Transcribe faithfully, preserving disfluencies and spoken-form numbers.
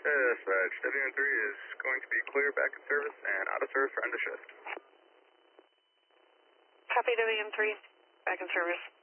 Dispatch, W N three is going to be clear back in service and out of service for end of shift. Copy W N three, back in service.